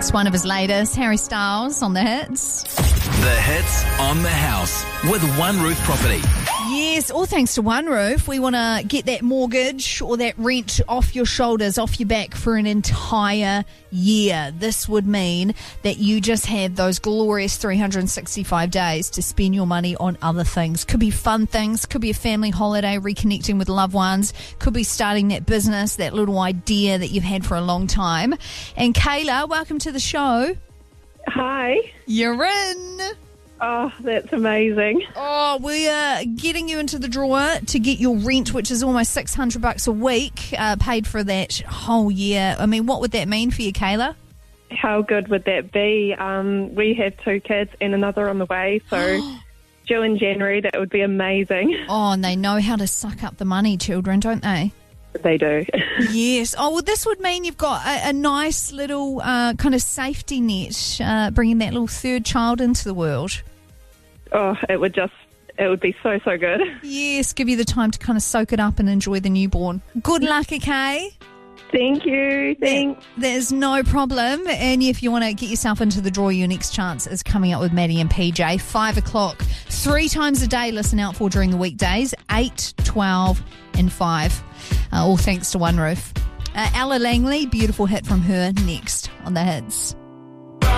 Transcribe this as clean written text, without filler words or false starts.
next, one of his latest, Harry Styles on the hits. The hits on the house with One Roof Property. Yes, all thanks to One Roof. We want to get that mortgage or that rent off your shoulders, off your back for an entire year. This would mean that you just have those glorious 365 days to spend your money on other things. Could be fun things, could be a family holiday, reconnecting with loved ones, could be starting that business, that little idea that you've had for a long time. And Kayla, welcome to the show. Hi. You're in. Oh, that's amazing. Oh, we are getting you into the drawer to get your rent, which is almost $600 a week, paid for that whole year. I mean, what would that mean for you, Kayla? How good would that be? We have 2 kids and another on the way, so due in January, that would be amazing. Oh, and they know how to suck up the money, children, don't they? They do. Yes. Oh, well, this would mean you've got a nice little kind of safety net, bringing that little third child into the world. Oh, it would be so good. Yes, give you the time to kind of soak it up and enjoy the newborn. Good luck, okay? Thank you. Thanks. There's no problem. And if you want to get yourself into the draw, your next chance is coming up with Maddie and PJ, 5 o'clock. 3 times a day, listen out for during the weekdays, 8, 12 and 5. All thanks to One Roof. Ella Langley, beautiful hit from her, next on the hits.